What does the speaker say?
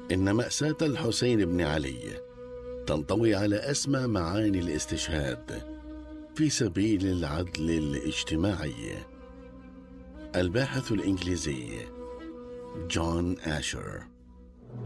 إن مأساة الحسين بن علي تنطوي على أسمى معاني الاستشهاد في سبيل العدل الاجتماعي. الباحث الإنجليزي جون آشر.